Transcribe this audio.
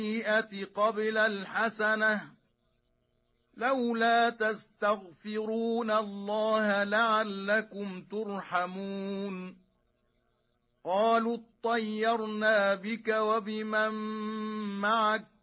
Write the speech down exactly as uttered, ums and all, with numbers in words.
السيئة قبل الحسنة لولا تستغفرون الله لعلكم ترحمون قالوا اطيرنا بك وبمن معك